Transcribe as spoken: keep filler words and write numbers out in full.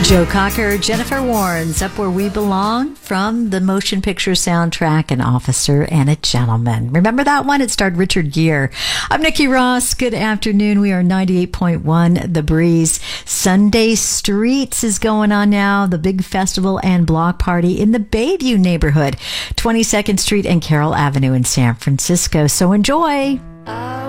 Joe Cocker, Jennifer Warnes, Up Where We Belong, from the motion picture soundtrack, An Officer and a Gentleman. Remember that one? It starred Richard Gere. I'm Nikki Ross. Good afternoon. We are ninety-eight point one The Breeze. Sunday Streets is going on now. The big festival and block party in the Bayview neighborhood, twenty-second Street and Carroll Avenue in San Francisco. So enjoy.